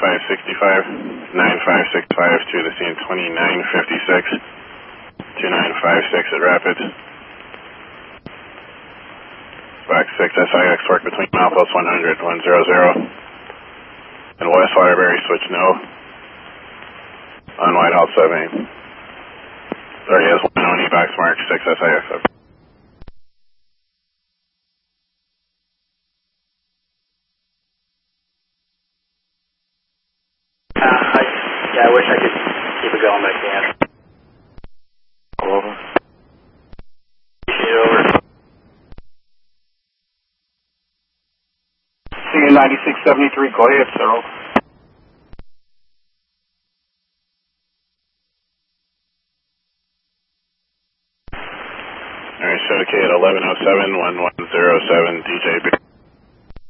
9565, 9565 to the scene 2956, 2956 at Rapids. Back 6 SIX, work between milepost 100, 100, and West Waterbury, switch no, on Whitehall 7. 30 has 1 on box mark, 6 SIX. Yeah, I wish I could keep it going, but I can't. Over. Appreciate it, over. CU 9673, go ahead, sir. Alright, show K at 1107, 1107, DJ.